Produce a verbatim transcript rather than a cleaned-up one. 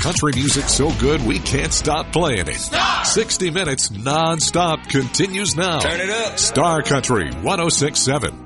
country music so good we can't stop playing it. Stop! sixty minutes non-stop continues now. Turn it up. Star Country one oh six point seven.